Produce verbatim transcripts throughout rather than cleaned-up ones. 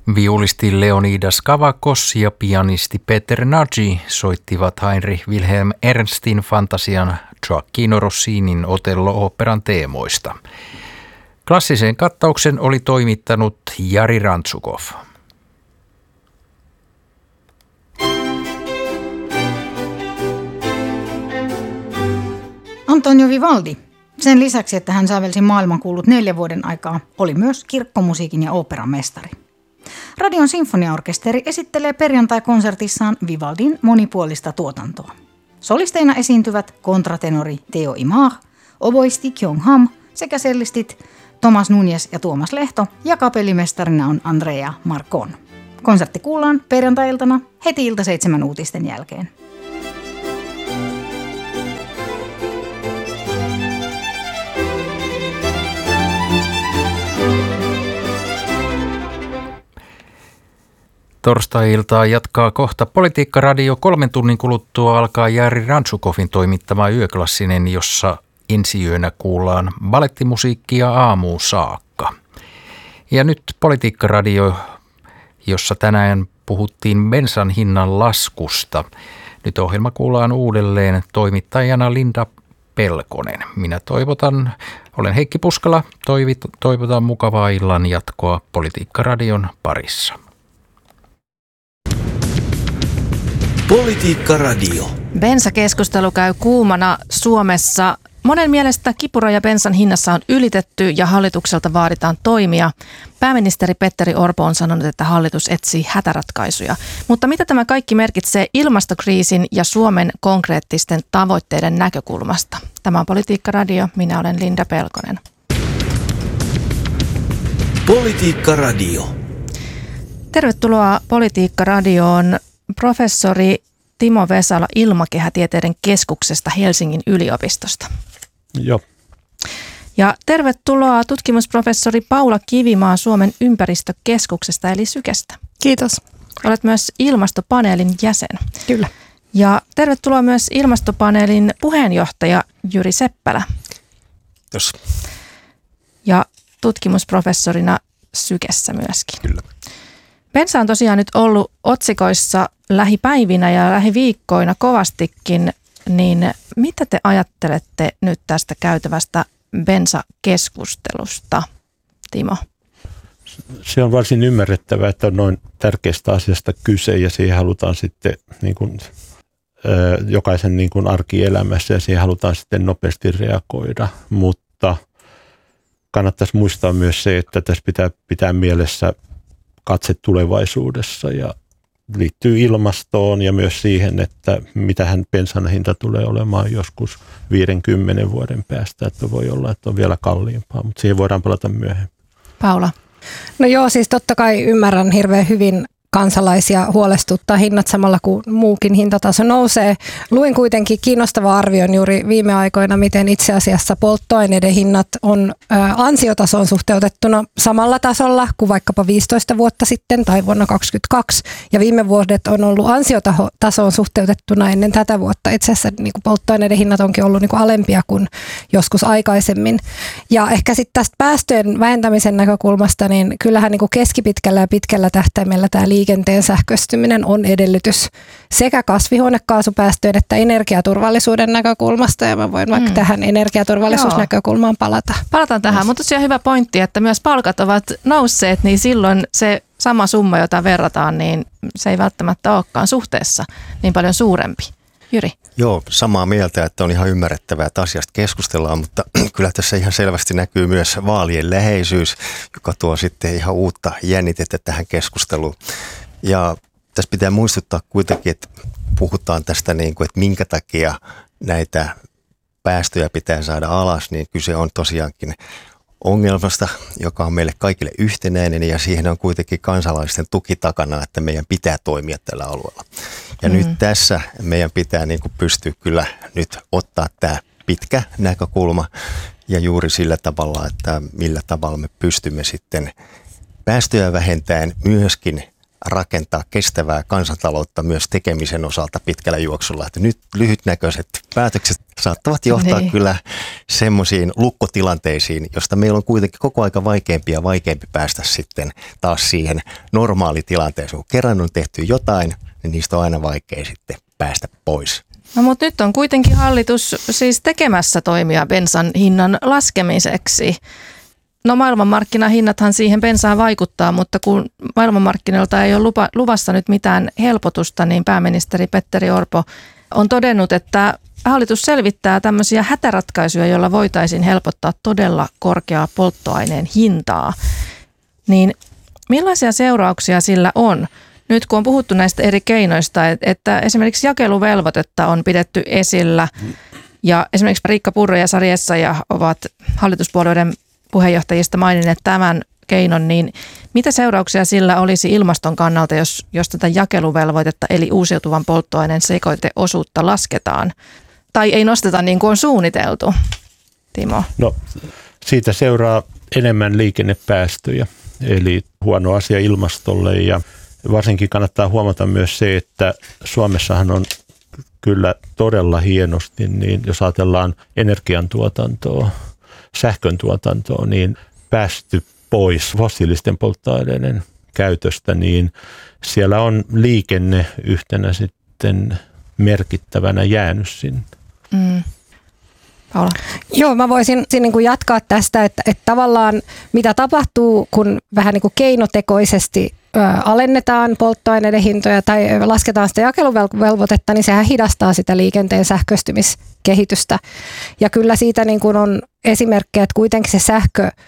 Viulisti Leonidas Kavakos ja pianisti Peter Nagy soittivat Heinrich Wilhelm Ernstin fantasian Gioacchino Rossinin Otello-oopperan teemoista. Klassisen kattauksen oli toimittanut Jari Rantsukov. Antonio Vivaldi. Sen lisäksi, että hän sävelsi maailmankuulut neljän vuoden aikaa, oli myös kirkkomusiikin ja oopperan mestari. Radion sinfoniaorkesteri esittelee perjantai-konsertissaan Vivaldin monipuolista tuotantoa. Solisteina esiintyvät kontratenori Theo Imah, oboisti Kyung Ham sekä sellistit Thomas Núñez ja Tuomas Lehto ja kapellimestarina on Andrea Marcon. Konsertti kuullaan perjantai-iltana heti ilta seitsemän uutisten jälkeen. Torstai-iltaa jatkaa kohta Politiikka-radio. Kolmen tunnin kuluttua alkaa Jari Rantsukovin toimittama yöklassinen, jossa ensi yönä kuullaan balettimusiikkia aamuun saakka. Ja nyt Politiikka-radio, jossa tänään puhuttiin bensan hinnan laskusta. Nyt ohjelma kuullaan uudelleen toimittajana Linda Pelkonen. Minä toivotan, olen Heikki Puskala, toivotan mukavaa illan jatkoa Politiikka-radion parissa. Politiikka-radio. Bensakeskustelu käy kuumana Suomessa. Monen mielestä kipuraja bensan hinnassa on ylitetty ja hallitukselta vaaditaan toimia. Pääministeri Petteri Orpo on sanonut, että hallitus etsii hätäratkaisuja. Mutta mitä tämä kaikki merkitsee ilmastokriisin ja Suomen konkreettisten tavoitteiden näkökulmasta? Tämä on Politiikka-radio. Minä olen Linda Pelkonen. Politiikka-radio. Tervetuloa Politiikka-radioon. Professori Timo Vesala Ilmakehätieteiden keskuksesta Helsingin yliopistosta. Joo. Ja tervetuloa tutkimusprofessori Paula Kivimaa Suomen ympäristökeskuksesta eli Sykestä. Kiitos. Olet myös ilmastopaneelin jäsen. Kyllä. Ja tervetuloa myös ilmastopaneelin puheenjohtaja Jyri Seppälä. Kiitos. Ja tutkimusprofessorina Sykessä myöskin. Kyllä. Bensa on tosiaan nyt ollut otsikoissa lähipäivinä ja lähiviikkoina kovastikin, niin mitä te ajattelette nyt tästä käytävästä bensakeskustelusta, Timo? Se on varsin ymmärrettävää, että on noin tärkeästä asiasta kyse ja siihen halutaan sitten niin kuin, jokaisen niin kuin arkielämässä ja siihen halutaan sitten nopeasti reagoida, mutta kannattaisi muistaa myös se, että tässä pitää pitää mielessä katse tulevaisuudessa ja liittyy ilmastoon ja myös siihen, että mitähän bensan hinta tulee olemaan joskus viidenkymmenen vuoden päästä, että voi olla, että on vielä kalliimpaa, mutta siihen voidaan palata myöhemmin. Paula. No joo, siis totta kai ymmärrän hirveän hyvin kansalaisia huolestuttaa hinnat samalla kuin muukin hintataso nousee. Luin kuitenkin kiinnostavaa arvion juuri viime aikoina, miten itse asiassa polttoaineiden hinnat on ä, ansiotasoon suhteutettuna samalla tasolla kuin vaikkapa viisitoista vuotta sitten tai vuonna kaksituhattakaksikymmentäkaksi. Ja viime vuodet on ollut ansiotasoon suhteutettuna ennen tätä vuotta. Itse asiassa niin kuin polttoaineiden hinnat onkin ollut niin kuin alempia kuin joskus aikaisemmin. Ja ehkä sitten tästä päästöjen vähentämisen näkökulmasta, niin kyllähän niin kuin keskipitkällä ja pitkällä tähtäimellä tämä liikenteen sähköistyminen on edellytys sekä kasvihuonekaasupäästöjen että energiaturvallisuuden näkökulmasta, ja mä voin vaikka mm. tähän energiaturvallisuusnäkökulmaan palata. Palataan tähän, mutta tosiaan hyvä pointti, että myös palkat ovat nousseet, niin silloin se sama summa, jota verrataan, niin se ei välttämättä olekaan suhteessa niin paljon suurempi. Jyri? Joo, samaa mieltä, että on ihan ymmärrettävää, että asiasta keskustellaan, mutta kyllä tässä ihan selvästi näkyy myös vaalien läheisyys, joka tuo sitten ihan uutta jännitettä tähän keskusteluun. Ja tässä pitää muistuttaa kuitenkin, että puhutaan tästä, niin kuin, että minkä takia näitä päästöjä pitää saada alas, niin kyse on tosiaankin ongelmasta, joka on meille kaikille yhtenäinen, ja siihen on kuitenkin kansalaisten tuki takana, että meidän pitää toimia tällä alueella. Ja mm. nyt tässä meidän pitää niin kuin pystyä kyllä nyt ottaa tämä pitkä näkökulma ja juuri sillä tavalla, että millä tavalla me pystymme sitten päästöjä vähentämään myöskin rakentaa kestävää kansantaloutta myös tekemisen osalta pitkällä juoksulla. Että nyt lyhytnäköiset päätökset saattavat johtaa niin. kyllä semmoisiin lukkotilanteisiin, josta meillä on kuitenkin koko aika vaikeampi ja vaikeampi päästä sitten taas siihen normaalitilanteeseen. Kun kerran on tehty jotain, niin niistä on aina vaikea sitten päästä pois. No, mutta nyt on kuitenkin hallitus siis tekemässä toimia bensan hinnan laskemiseksi. No maailmanmarkkinahinnathan siihen bensaan vaikuttaa, mutta kun maailmanmarkkinoilta ei ole lupa, luvassa nyt mitään helpotusta, niin pääministeri Petteri Orpo on todennut, että hallitus selvittää tämmöisiä hätäratkaisuja, joilla voitaisiin helpottaa todella korkeaa polttoaineen hintaa. Niin millaisia seurauksia sillä on? Nyt kun on puhuttu näistä eri keinoista, että esimerkiksi jakeluvelvoitetta on pidetty esillä ja esimerkiksi Riikka Purra ja Sari Essayah ovat hallituspuolueiden puheenjohtajista maininneet tämän keinon, niin mitä seurauksia sillä olisi ilmaston kannalta, jos, jos tätä jakeluvelvoitetta eli uusiutuvan polttoaineen sekoiteosuutta lasketaan tai ei nosteta niin kuin on suunniteltu? Timo. No siitä seuraa enemmän liikennepäästöjä, eli huono asia ilmastolle ja varsinkin kannattaa huomata myös se, että Suomessahan on kyllä todella hienosti, niin jos ajatellaan energiantuotantoa, sähkön tuotantoa, niin päästy pois fossiilisten polttoaineiden käytöstä, niin siellä on liikenne yhtenä sitten merkittävänä jäänyt sinne. Mm. Paula. Joo, mä voisin niin kuin jatkaa tästä, että, että tavallaan mitä tapahtuu, kun vähän niin kuin keinotekoisesti ö, alennetaan polttoaineiden hintoja tai lasketaan sitä jakeluvelvoitetta, niin sehän hidastaa sitä liikenteen sähköistymiskehitystä. Ja kyllä siitä niin kuin on esimerkkejä, että kuitenkin se sähkö ö,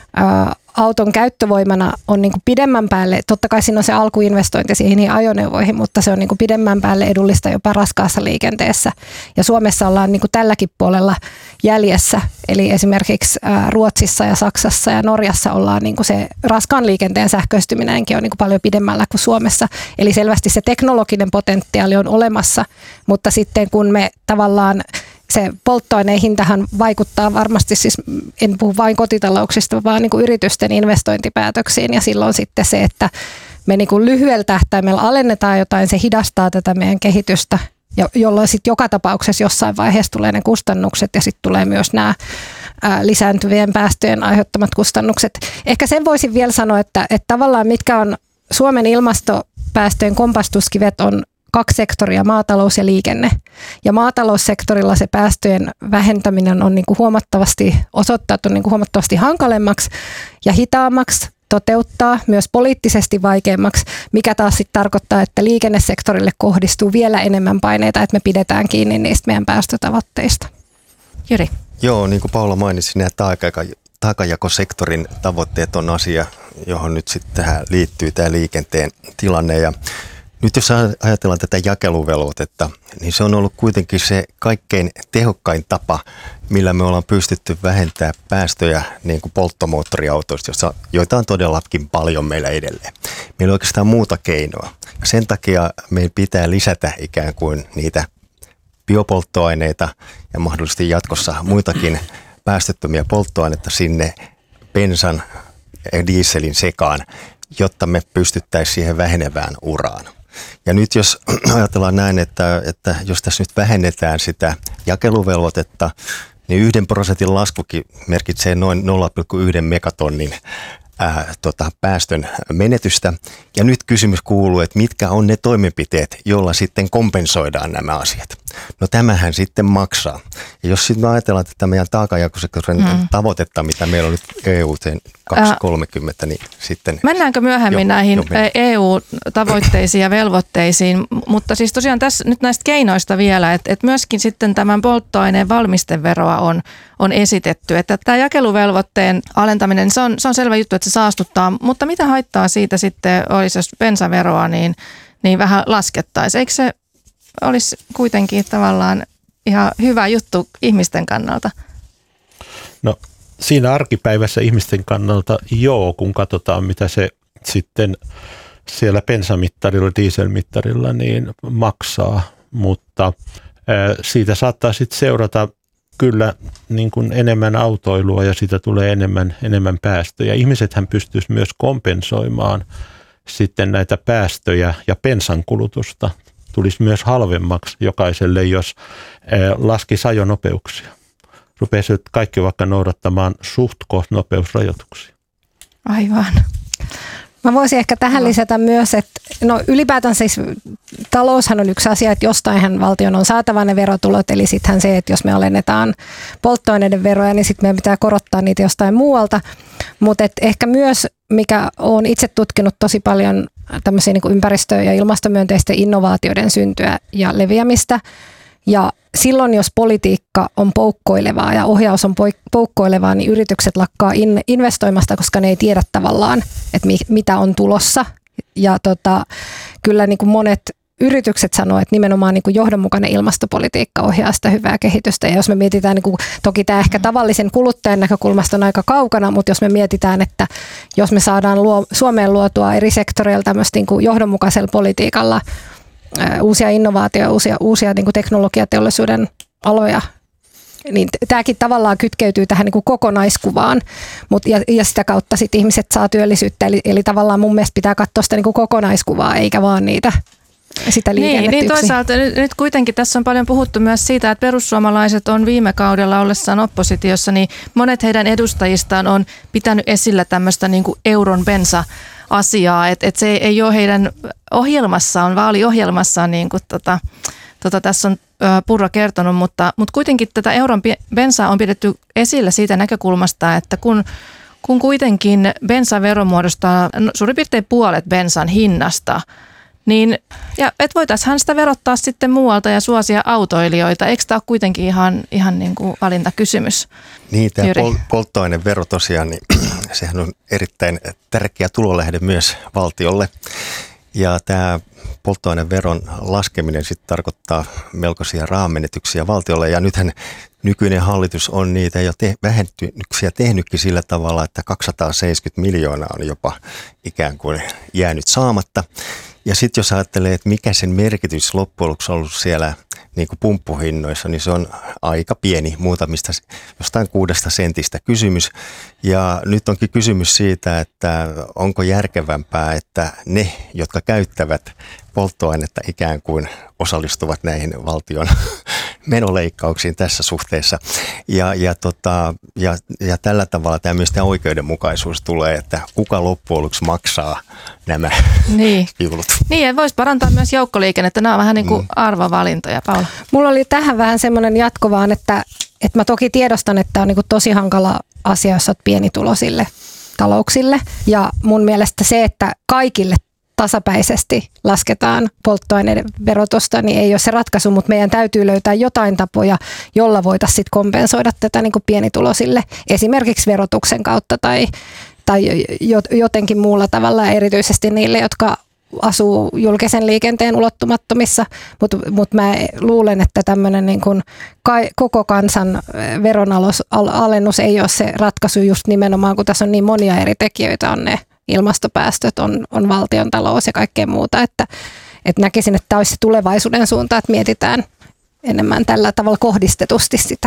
auton käyttövoimana on niin kuin pidemmän päälle, totta kai siinä on se alkuinvestointi siihen ajoneuvoihin, mutta se on niin kuin pidemmän päälle edullista jopa raskaassa liikenteessä. Ja Suomessa ollaan niin kuin tälläkin puolella jäljessä, eli esimerkiksi Ruotsissa ja Saksassa ja Norjassa ollaan niin kuin se raskaan liikenteen sähköistyminenkin on niin kuin paljon pidemmällä kuin Suomessa. Eli selvästi se teknologinen potentiaali on olemassa, mutta sitten kun me tavallaan se polttoaineen hintahan vaikuttaa varmasti, siis en puhu vain kotitalouksista, vaan niin kuin yritysten investointipäätöksiin ja silloin sitten se, että me niin kuin lyhyellä tähtäimellä alennetaan jotain, se hidastaa tätä meidän kehitystä, jolloin sitten joka tapauksessa jossain vaiheessa tulee ne kustannukset ja sitten tulee myös nämä lisääntyvien päästöjen aiheuttamat kustannukset. Ehkä sen voisin vielä sanoa, että, että tavallaan mitkä on Suomen ilmastopäästöjen kompastuskivet on kaksi sektoria, maatalous ja liikenne. Ja maataloussektorilla se päästöjen vähentäminen on niin kuin huomattavasti osoittautunut niin kuin huomattavasti hankalemmaksi ja hitaammaksi toteuttaa, myös poliittisesti vaikeammaksi, mikä taas sitten tarkoittaa, että liikennesektorille kohdistuu vielä enemmän paineita, että me pidetään kiinni niistä meidän päästötavoitteista. Jyri. Joo, niin kuin Paula mainitsi, nämä taakanjakosektorin tavoitteet on asia, johon nyt sitten tähän liittyy tämä liikenteen tilanne ja nyt jos ajatellaan tätä jakeluvelvoitetta, niin se on ollut kuitenkin se kaikkein tehokkain tapa, millä me ollaan pystytty vähentämään päästöjä niin kuin polttomoottoriautoista, joita on todellakin paljon meillä edelleen. Meillä on oikeastaan muuta keinoa. Sen takia meidän pitää lisätä ikään kuin niitä biopolttoaineita ja mahdollisesti jatkossa muitakin päästöttömiä polttoaineita sinne bensan ja dieselin sekaan, jotta me pystyttäisiin siihen vähenevään uraan. Ja nyt jos ajatellaan näin, että, että jos tässä nyt vähennetään sitä jakeluvelvoitetta, niin yhden prosentin laskukin merkitsee noin nolla pilkku yksi megatonnin ää, tota, päästön menetystä. Ja nyt kysymys kuuluu, että mitkä on ne toimenpiteet, joilla sitten kompensoidaan nämä asiat. No tämähän sitten maksaa. Ja jos sitten ajatellaan tätä meidän taakanjakosektorin hmm. tavoitetta, mitä meillä on nyt E U-teen kaksituhattakolmekymmentä, niin sitten... Mennäänkö myöhemmin jo, näihin jo E U-tavoitteisiin ja velvoitteisiin, mutta siis tosiaan tässä nyt näistä keinoista vielä, että, että myöskin sitten tämän polttoaineen valmisteveroa on, on esitetty, että tämä jakeluvelvoitteen alentaminen, se on, se on selvä juttu, että se saastuttaa, mutta mitä haittaa siitä sitten olisi, jos bensaveroa niin, niin vähän laskettaisiin, eikö se olisi kuitenkin tavallaan ihan hyvä juttu ihmisten kannalta? No siinä arkipäivässä ihmisten kannalta joo, kun katsotaan mitä se sitten siellä bensamittarilla, dieselmittarilla niin maksaa, mutta ää, siitä saattaa sitten seurata kyllä niin kuin enemmän autoilua ja siitä tulee enemmän, enemmän päästöjä. Ihmisethän pystyisi myös kompensoimaan sitten näitä päästöjä ja bensan kulutusta tulisi myös halvemmaksi jokaiselle, jos laskisi ajonopeuksia. Rupesivat kaikki vaikka noudattamaan suht koht nopeusrajoituksia. Aivan. Mä voisin ehkä tähän lisätä myös, että no ylipäätään siis taloushan on yksi asia, että jostainhan valtion on saatava ne verotulot, eli sittenhän se, että jos me alennetaan polttoaineiden veroja, niin sitten meidän pitää korottaa niitä jostain muualta, mutta ehkä myös, mikä on itse tutkinut tosi paljon tämmöisiä niin kuin ympäristö- ja ilmastomyönteisten innovaatioiden syntyä ja leviämistä, ja silloin, jos politiikka on poukkoilevaa ja ohjaus on poukkoilevaa, niin yritykset lakkaa in, investoimasta, koska ne ei tiedä tavallaan, että mi, mitä on tulossa. Ja tota, kyllä niin kuin monet yritykset sanoo, että nimenomaan niin kuin johdonmukainen ilmastopolitiikka ohjaa sitä hyvää kehitystä. Ja jos me mietitään, niin kuin, toki tämä ehkä tavallisen kuluttajan näkökulmasta on aika kaukana, mutta jos me mietitään, että jos me saadaan luo, Suomeen luotua eri sektoreilla tämmöistä niin kuin johdonmukaisella politiikalla, uusia innovaatioita, uusia, uusia niin kuin teknologiateollisuuden aloja, niin tämäkin tavallaan kytkeytyy tähän niin kuin kokonaiskuvaan, mut, ja, ja sitä kautta sit ihmiset saa työllisyyttä, eli, eli tavallaan mun mielestä pitää katsoa sitä niin kuin kokonaiskuvaa, eikä vaan niitä sitä liikennettä niin, niin toisaalta nyt, nyt kuitenkin tässä on paljon puhuttu myös siitä, että perussuomalaiset on viime kaudella ollessaan oppositiossa, niin monet heidän edustajistaan on pitänyt esillä tämmöistä niin kuin euron bensa asiaa, että et se ei ole heidän ohjelmassaan, vaaliohjelmassaan, niin kuin tota, tota tässä on ö, Purra kertonut, mutta, mutta kuitenkin tätä euron bensaa on pidetty esillä siitä näkökulmasta, että kun, kun kuitenkin bensavero muodostaa suurin piirtein puolet bensan hinnasta, niin ja et voitaisiin sitä verottaa sitten muualta ja suosia autoilijoita. Eikö tämä ole kuitenkin ihan, ihan niin kuin valintakysymys? Niin, tämä pol- polttoainevero tosiaan, niin sehän on erittäin tärkeä tulolähde myös valtiolle. Ja tämä polttoaineveron laskeminen sitten tarkoittaa melkoisia raamenetyksiä valtiolle. Ja nythän nykyinen hallitus on niitä jo te- vähennyksiä tehnytkin sillä tavalla, että kaksisataaseitsemänkymmentä miljoonaa on jopa ikään kuin jäänyt saamatta. Ja sitten jos ajattelee, että mikä sen merkitys loppujen lopuksi on ollut siellä niin kuin pumppuhinnoissa, niin se on aika pieni, muutamista jostain kuudesta sentistä kysymys. Ja nyt onkin kysymys siitä, että onko järkevämpää, että ne, jotka käyttävät polttoainetta ikään kuin osallistuvat näihin valtion menoleikkauksiin tässä suhteessa. Ja, ja, tota, ja, ja tällä tavalla tämä myös tämä oikeudenmukaisuus tulee, että kuka loppujen lopuksi maksaa nämä niin. viulut. Niin, ja voisi parantaa myös joukkoliikennettä. Nämä on vähän niin kuin mm. arvovalintoja, Paula. Mulla oli tähän vähän semmoinen jatko vaan, että, että mä toki tiedostan, että on niin kuin tosi hankala asia, jos olet pienituloisille talouksille. Ja mun mielestä se, että kaikille tasapäisesti lasketaan polttoaineiden verotusta, niin ei ole se ratkaisu, mutta meidän täytyy löytää jotain tapoja, jolla voitaisiin sit kompensoida tätä niin kuin pienituloisille, esimerkiksi verotuksen kautta tai, tai jotenkin muulla tavalla, erityisesti niille, jotka asuu julkisen liikenteen ulottumattomissa, mutta mut mä luulen, että tämmöinen niin kuin koko kansan veronalennus ei ole se ratkaisu just nimenomaan, kun tässä on niin monia eri tekijöitä, on ne ilmastopäästöt, on, on valtion talous ja kaikkea muuta, että, että näkisin, että tämä olisi se tulevaisuuden suunta, että mietitään enemmän tällä tavalla kohdistetusti sitä.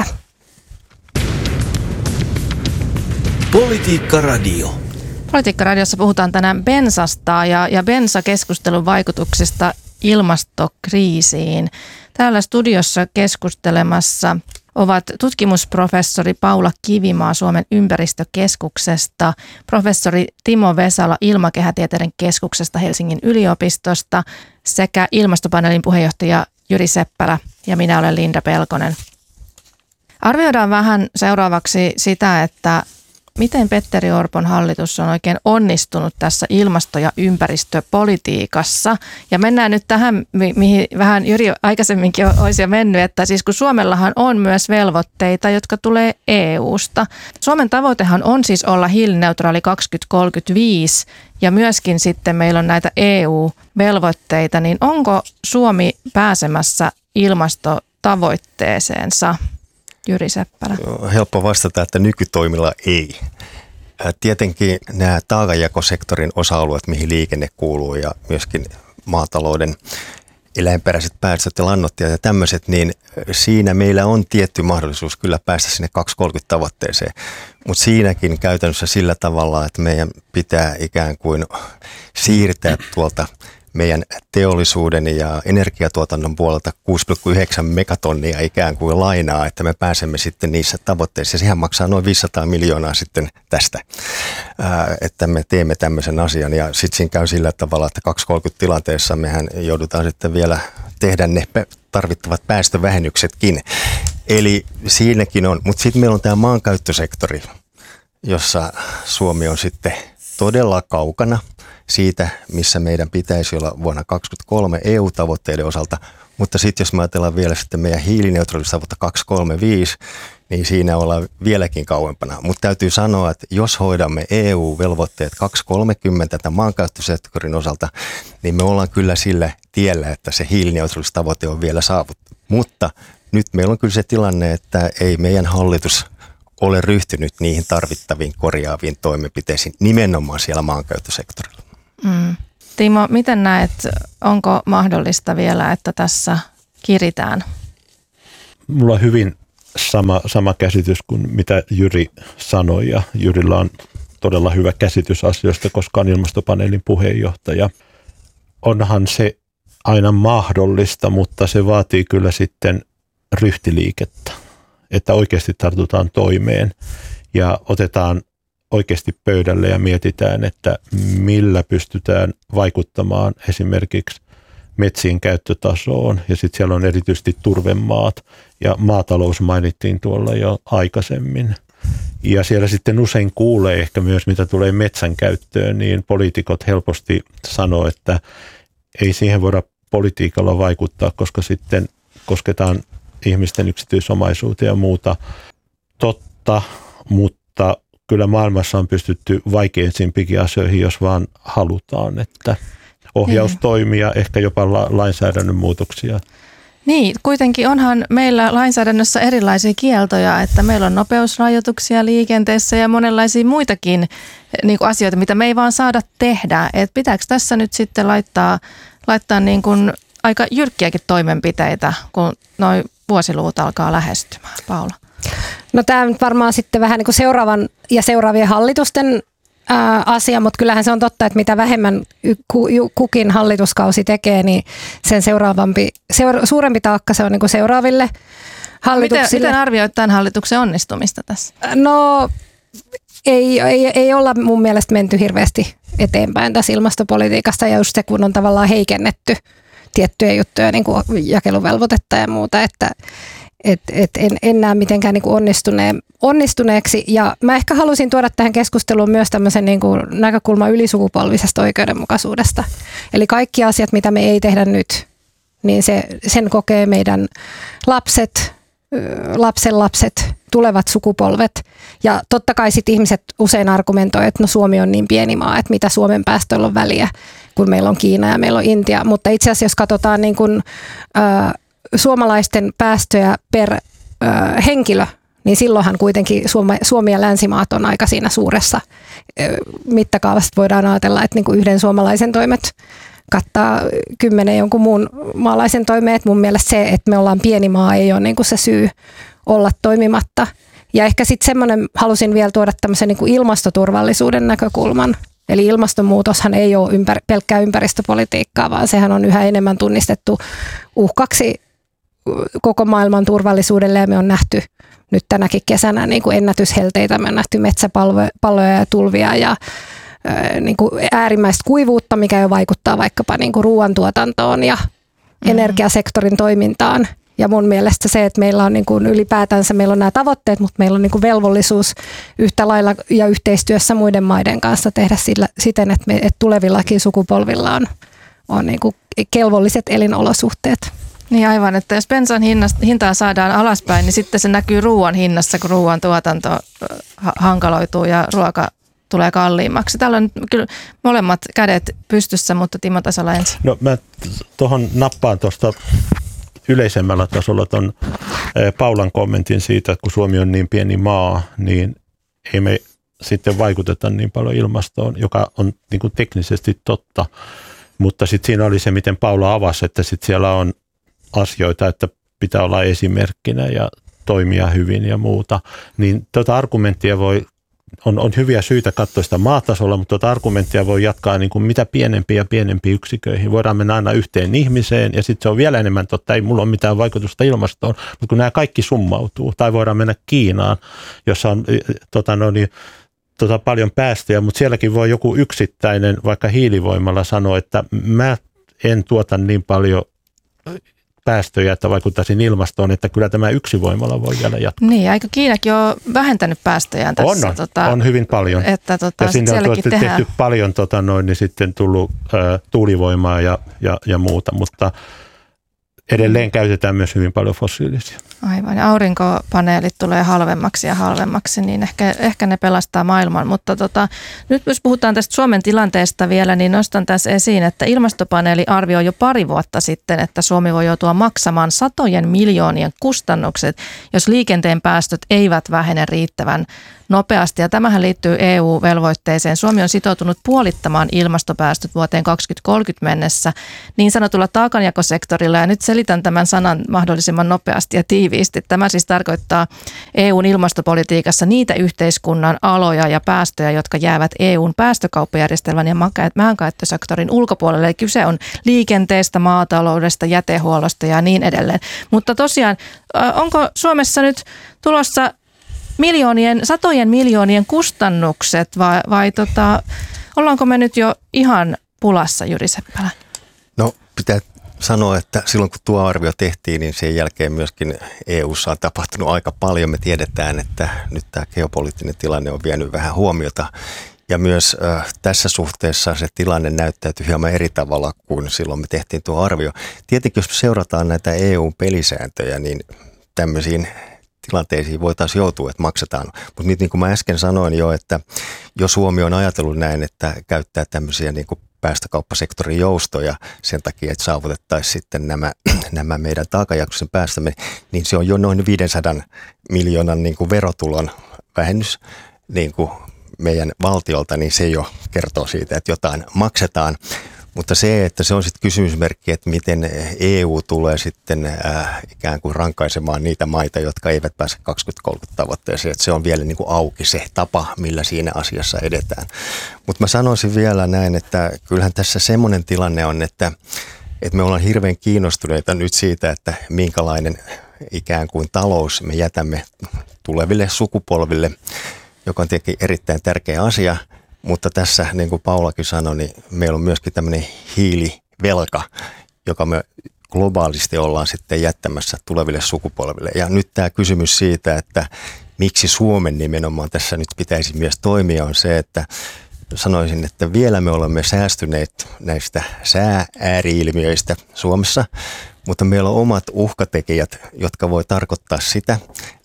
Politiikka Radio. Politiikka-radiossa puhutaan tänään bensasta ja, ja bensakeskustelun vaikutuksista ilmastokriisiin. Täällä studiossa keskustelemassa ovat tutkimusprofessori Paula Kivimaa Suomen ympäristökeskuksesta, professori Timo Vesala Ilmakehätieteiden keskuksesta Helsingin yliopistosta sekä ilmastopaneelin puheenjohtaja Jyri Seppälä ja minä olen Linda Pelkonen. Arvioidaan vähän seuraavaksi sitä, että miten Petteri Orpon hallitus on oikein onnistunut tässä ilmasto- ja ympäristöpolitiikassa. Ja mennään nyt tähän, mihin vähän Jyri aikaisemminkin olisi jo mennyt, että siis kun Suomellahan on myös velvoitteita, jotka tulee E U:sta. Suomen tavoitehan on siis olla hiilineutraali kaksituhattakolmekymmentäviisi ja myöskin sitten meillä on näitä E U-velvoitteita, niin onko Suomi pääsemässä ilmastotavoitteeseensa? Jyri Seppälä. Helppo vastata, että nykytoimilla ei. Tietenkin nämä taakanjakosektorin osa-alueet, mihin liikenne kuuluu ja myöskin maatalouden eläinperäiset päästöt ja lannoittajat ja tämmöiset, niin siinä meillä on tietty mahdollisuus kyllä päästä sinne kaksituhattakolmekymmentä tavoitteeseen. Mutta siinäkin käytännössä sillä tavalla, että meidän pitää ikään kuin siirtää tuolta meidän teollisuuden ja energiatuotannon puolelta kuusi pilkku yhdeksän megatonnia ikään kuin lainaa, että me pääsemme sitten niissä tavoitteissa. Sehän maksaa noin viisisataa miljoonaa sitten tästä, että me teemme tämmöisen asian. Ja sitten siinä käy sillä tavalla, että kaksituhattakolmekymmentä tilanteessa mehän joudutaan sitten vielä tehdä ne tarvittavat päästövähennyksetkin. Eli siinäkin on, mutta sitten meillä on tämä maankäyttösektori, jossa Suomi on sitten todella kaukana siitä, missä meidän pitäisi olla vuonna kaksituhattakaksikymmentäkolme E U-tavoitteiden osalta, mutta sitten jos me ajatellaan vielä sitten meidän hiilineutraalisuustavoitetta kaksituhattakaksikymmentäviisi, niin siinä ollaan vieläkin kauempana. Mutta täytyy sanoa, että jos hoidamme E U-velvoitteet kaksituhattakolmekymmentä tämän maankäyttösektorin osalta, niin me ollaan kyllä sillä tiellä, että se hiilineutraalisuustavoite on vielä saavuttu. Mutta nyt meillä on kyllä se tilanne, että ei meidän hallitus ole ryhtynyt niihin tarvittaviin korjaaviin toimenpiteisiin nimenomaan siellä maankäyttösektorilla. Mm. Timo, miten näet, onko mahdollista vielä, että tässä kiritään? Mulla on hyvin sama, sama käsitys kuin mitä Jyri sanoi, ja Jyrillä on todella hyvä käsitys asioista, koska on ilmastopaneelin puheenjohtaja. Onhan se aina mahdollista, mutta se vaatii kyllä sitten ryhtiliikettä, että oikeasti tartutaan toimeen ja otetaan oikeasti pöydälle ja mietitään, että millä pystytään vaikuttamaan esimerkiksi metsien käyttötasoon. Ja sitten siellä on erityisesti turvemaat ja maatalous mainittiin tuolla jo aikaisemmin. Ja siellä sitten usein kuulee ehkä myös, mitä tulee metsän käyttöön, niin poliitikot helposti sanoo, että ei siihen voida politiikalla vaikuttaa, koska sitten kosketaan ihmisten yksityisomaisuuteen ja muuta. Totta, mutta kyllä maailmassa on pystytty vaikeimpiin asioihin, jos vaan halutaan, että ohjaustoimia, niin. Ehkä jopa la- lainsäädännön muutoksia. Niin, kuitenkin onhan meillä lainsäädännössä erilaisia kieltoja, että meillä on nopeusrajoituksia liikenteessä ja monenlaisia muitakin niin kuin asioita, mitä me ei vaan saada tehdä. Et pitääkö tässä nyt sitten laittaa, laittaa niin kuin aika jyrkkiäkin toimenpiteitä, kun noi vuosiluvut alkaa lähestymään? Paula. No tämä on varmaan sitten vähän niin kuin seuraavan ja seuraavien hallitusten ää, asia, mutta kyllähän se on totta, että mitä vähemmän kukin hallituskausi tekee, niin sen seuraavampi, seura- suurempi taakka se on niin kuin seuraaville hallituksille. Miten, miten arvioit tämän hallituksen onnistumista tässä? No ei, ei, ei olla mun mielestä menty hirveästi eteenpäin tässä ilmastopolitiikasta, ja just se, kun on tavallaan heikennetty tiettyjä juttuja, niin kuin jakeluvelvoitetta ja muuta, että et, et en, en näe mitenkään niin kuin onnistuneen, onnistuneeksi. Ja mä ehkä halusin tuoda tähän keskusteluun myös tämmöisen niin kuin näkökulman ylisukupolvisesta oikeudenmukaisuudesta. Eli kaikki asiat, mitä me ei tehdä nyt, niin se, sen kokee meidän lapset, lapsen lapset, tulevat sukupolvet. Ja totta kai sit ihmiset usein argumentoivat, että no Suomi on niin pieni maa, että mitä Suomen päästöillä on väliä, kun meillä on Kiina ja meillä on Intia. Mutta itse asiassa jos katsotaan niin kuin, äh, suomalaisten päästöjä per äh, henkilö, niin silloinhan kuitenkin Suomi, Suomi ja länsimaat on aika siinä suuressa äh, mittakaavassa. Voidaan ajatella, että niin kuin yhden suomalaisen toimet kattaa kymmenen jonkun muun maalaisen toimeen. Mun mielestä se, että me ollaan pieni maa, ei ole niin kuin se syy olla toimimatta. Ja ehkä sitten semmoinen, halusin vielä tuoda tämmöisen niin kuin ilmastoturvallisuuden näkökulman. Eli ilmastonmuutoshan ei ole ympär, pelkkää ympäristöpolitiikkaa, vaan sehän on yhä enemmän tunnistettu uhkaksi koko maailman turvallisuudelle. Ja me on nähty nyt tänäkin kesänä niin kuin ennätyshelteitä. Me on nähty metsäpaloja ja tulvia ja niin kuin äärimmäistä kuivuutta, mikä jo vaikuttaa vaikkapa niin kuin ruoantuotantoon ja mm. energiasektorin toimintaan. Ja mun mielestä se, että meillä on niin kuin ylipäätänsä meillä on nämä tavoitteet, mutta meillä on niin kuin velvollisuus yhtä lailla ja yhteistyössä muiden maiden kanssa tehdä sillä, siten, että, me, että tulevillakin sukupolvilla on, on niin kuin kelvolliset elinolosuhteet. Niin aivan, että jos bensan hintaa saadaan alaspäin, niin sitten se näkyy ruoan hinnassa, kun ruoan tuotanto hankaloituu ja ruoka tulee kalliimmaksi. Täällä on kyllä molemmat kädet pystyssä, mutta Timo Tasala ensin. No mä tuohon nappaan tuosta yleisemmällä tasolla ton Paulan kommentin siitä, että kun Suomi on niin pieni maa, niin ei me sitten vaikuteta niin paljon ilmastoon, joka on niin kuin teknisesti totta. Mutta sitten siinä oli se, miten Paula avasi, että sitten siellä on asioita, että pitää olla esimerkkinä ja toimia hyvin ja muuta. Niin tuota argumenttia voi, on, on hyviä syitä katsoa sitä maatasolla, mutta tuota argumenttia voi jatkaa niin kuin mitä pienempiä ja pienempiä yksiköihin. Voidaan mennä aina yhteen ihmiseen ja sitten se on vielä enemmän totta, ei mulla ole mitään vaikutusta ilmastoon, mutta kun nämä kaikki summautuu. Tai voidaan mennä Kiinaan, jossa on tota, no niin, tota, paljon päästöjä, mutta sielläkin voi joku yksittäinen vaikka hiilivoimalla sanoa, että mä en tuota niin paljon päästöjä, että vaikuttaisin ilmastoon, että kyllä tämä yksi voimala voi vielä jatkaa. Niin, eikö Kiinakin ole vähentänyt päästöjään tässä? On, on, tota, on hyvin paljon. Että, tota, ja sinne on tehty tehdään paljon tota, noin, niin sitten tullut ä, tuulivoimaa ja, ja, ja muuta, mutta edelleen mm. käytetään myös hyvin paljon fossiilisia. Aivan, aurinkopaneelit tulee halvemmaksi ja halvemmaksi, niin ehkä, ehkä ne pelastaa maailman. Mutta tota, nyt jos puhutaan tästä Suomen tilanteesta vielä, niin nostan tässä esiin, että ilmastopaneeli arvioi jo pari vuotta sitten, että Suomi voi joutua maksamaan satojen miljoonien kustannukset, jos liikenteen päästöt eivät vähene riittävän nopeasti. Ja tämähän liittyy E U-velvoitteeseen. Suomi on sitoutunut puolittamaan ilmastopäästöt vuoteen kaksituhattakolmekymmentä mennessä niin sanotulla taakanjakosektorilla. Ja nyt selitän tämän sanan mahdollisimman nopeasti ja tiiviisti. Tämä siis tarkoittaa E U:n ilmastopolitiikassa niitä yhteiskunnan aloja ja päästöjä, jotka jäävät E U:n päästökauppajärjestelmän ja maankäyttösektorin ulkopuolelle. Eli kyse on liikenteestä, maataloudesta, jätehuollosta ja niin edelleen. Mutta tosiaan, onko Suomessa nyt tulossa miljoonien, satojen miljoonien kustannukset vai, vai tota, ollaanko me nyt jo ihan pulassa, Jyri Seppälä? No pitää sanoa, että silloin kun tuo arvio tehtiin, niin sen jälkeen myöskin E U:ssa on tapahtunut aika paljon. Me tiedetään, että nyt tämä geopoliittinen tilanne on vienyt vähän huomiota. Ja myös äh, tässä suhteessa se tilanne näyttäytyi hieman eri tavalla kuin silloin me tehtiin tuo arvio. Tietenkin jos seurataan näitä E U-pelisääntöjä, niin tämmöisiin tilanteisiin voitaisiin joutua, että maksetaan. Mutta nyt niin kuin mä äsken sanoin jo, että jos Suomi on ajatellut näin, että käyttää tämmöisiä niin kuin päästökauppasektorin joustoja sen takia, että saavutettaisiin sitten nämä, nämä meidän taakanjakoisen päästömme, niin se on jo noin viisisataa miljoonan niin kuin verotulon vähennys niin kuin meidän valtiolta, niin se jo kertoo siitä, että jotain maksetaan. Mutta se, että se on sitten kysymysmerkki, että miten E U tulee sitten äh, ikään kuin rankaisemaan niitä maita, jotka eivät pääse kaksituhattakolmekymmentä tavoitteeseen, että se on vielä niin kuin auki se tapa, millä siinä asiassa edetään. Mutta mä sanoisin vielä näin, että kyllähän tässä semmoinen tilanne on, että, että me ollaan hirveän kiinnostuneita nyt siitä, että minkälainen ikään kuin talous me jätämme tuleville sukupolville, joka on tietenkin erittäin tärkeä asia. Mutta tässä, niin kuin Paulakin sanoi, niin meillä on myöskin tämmöinen hiilivelka, joka me globaalisti ollaan sitten jättämässä tuleville sukupolville. Ja nyt tämä kysymys siitä, että miksi Suomen nimenomaan tässä nyt pitäisi myös toimia, on se, että sanoisin, että vielä me olemme säästyneet näistä sää-ääri-ilmiöistä Suomessa, mutta meillä on omat uhkatekijät, jotka voi tarkoittaa sitä,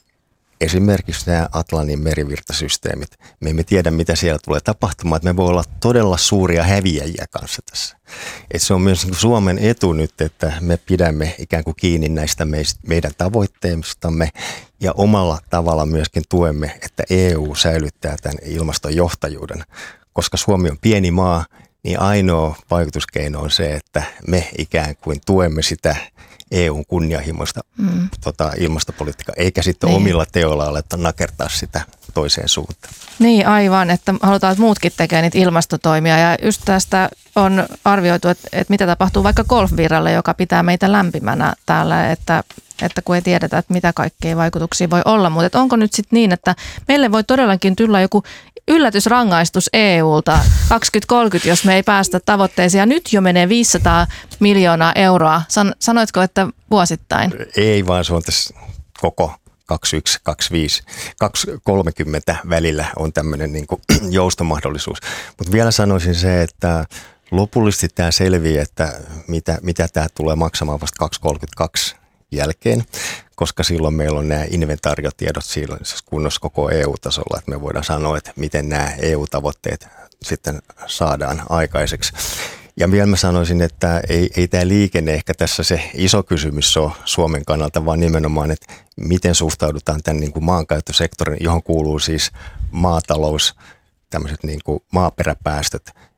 esimerkiksi nämä Atlantin merivirtasysteemit. Me emme tiedä, mitä siellä tulee tapahtumaan, että me voi olla todella suuria häviäjiä kanssa tässä. Et se on myös Suomen etu nyt, että me pidämme ikään kuin kiinni näistä meidän tavoitteistamme ja omalla tavalla myöskin tuemme, että E U säilyttää tämän ilmastonjohtajuuden. Koska Suomi on pieni maa, niin ainoa vaikutuskeino on se, että me ikään kuin tuemme sitä E U:n kunnianhimoista mm. tota, ilmastopolitiikkaa, eikä sitten niin. omilla teoilla aleta nakertaa sitä toiseen suuntaan. Niin aivan, että halutaan, että muutkin tekee niitä ilmastotoimia ja just tästä on arvioitu, että, että mitä tapahtuu vaikka golfviralle, joka pitää meitä lämpimänä täällä, että, että kun ei tiedetä, että mitä kaikkea vaikutuksia voi olla, mutta onko nyt sitten niin, että meille voi todellakin tulla joku yllätysrangaistus E U:lta kaksituhattakolmekymmentä, jos me ei päästä tavoitteisiin. Ja nyt jo menee viisisataa miljoonaa euroa. San, sanoitko, että vuosittain? Ei, vaan se on tässä koko kaksikymmentäyksi kaksikymmentäviisi kaksituhattakolmekymmentä välillä on tämmöinen niin kuin joustomahdollisuus. Mutta vielä sanoisin se, että lopullisesti tämä selviää, että mitä, mitä tämä tulee maksamaan vasta kaksituhattakolmekymmentäkaksi jälkeen, koska silloin meillä on nämä inventaariotiedot kunnossa koko E U-tasolla, että me voidaan sanoa, että miten nämä E U-tavoitteet sitten saadaan aikaiseksi. Ja vielä mä sanoisin, että ei, ei tämä liikenne ehkä tässä se iso kysymys ole Suomen kannalta, vaan nimenomaan, että miten suhtaudutaan tämän niin kuin maankäyttösektorin, johon kuuluu siis maatalous, tämmöiset niin kuin maaperäpäästöt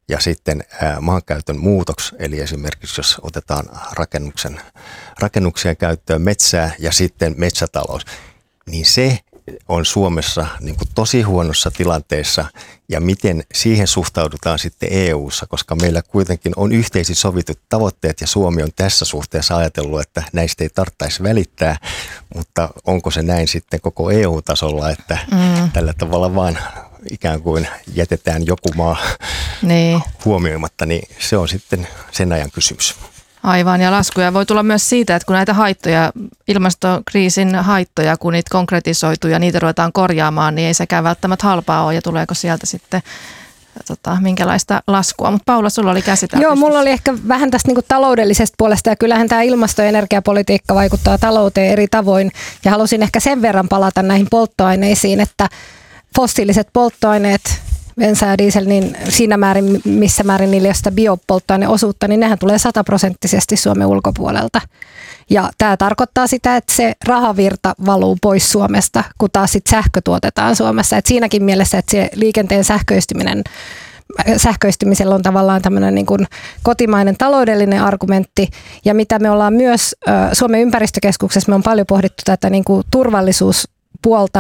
ja sitten ää, maankäytön muutoks, eli esimerkiksi jos otetaan rakennuksen, rakennuksien käyttöön metsää ja sitten metsätalous, niin se on Suomessa niin kuin tosi huonossa tilanteessa ja miten siihen suhtaudutaan sitten E U:ssa, koska meillä kuitenkin on yhteisesti sovitut tavoitteet ja Suomi on tässä suhteessa ajatellut, että näistä ei tarvitsisi välittää, mutta onko se näin sitten koko E U-tasolla, että mm. tällä tavalla vaan ikään kuin jätetään joku maa niin huomioimatta, niin se on sitten sen ajan kysymys. Aivan, ja laskuja voi tulla myös siitä, että kun näitä haittoja, ilmastokriisin haittoja, kun niitä konkretisoituu ja niitä ruvetaan korjaamaan, niin ei sekään välttämättä halpaa ole, ja tuleeko sieltä sitten tota, minkälaista laskua. Mutta Paula, sulla oli käsitellä. Joo, mulla oli ehkä vähän tästä niinku taloudellisesta puolesta, ja kyllähän tämä ilmasto- ja energiapolitiikka vaikuttaa talouteen eri tavoin, ja halusin ehkä sen verran palata näihin polttoaineisiin, että fossiiliset polttoaineet, bensa ja diesel, niin siinä määrin, missä määrin niillä ei ole sitä biopolttoaineosuutta, niin nehän tulee sataprosenttisesti Suomen ulkopuolelta. Ja tämä tarkoittaa sitä, että se rahavirta valuu pois Suomesta, kun taas sit sähkö tuotetaan Suomessa. Et siinäkin mielessä, että se liikenteen sähköistyminen, sähköistymisellä on tavallaan tämmöinen niin kuin kotimainen taloudellinen argumentti. Ja mitä me ollaan myös Suomen ympäristökeskuksessa, me on paljon pohdittu tätä niin kuin turvallisuus puolta